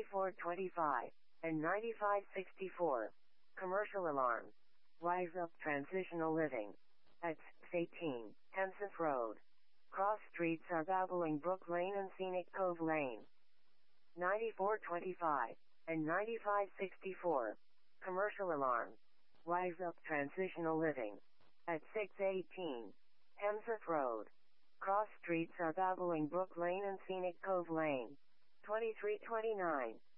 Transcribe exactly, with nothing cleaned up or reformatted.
ninety-four twenty-five, and ninety-five sixty-four. Commercial alarm. Rise up transitional living. At eighteen, Hemseth Road. Cross streets are Babbling Brook Lane and Scenic Cove Lane. ninety-four twenty-five, and ninety-five sixty-four. Commercial alarm. Rise up transitional living. At six eighteen, Hemseth Road. Cross streets are Babbling Brook Lane and Scenic Cove Lane. twenty-three twenty-nine.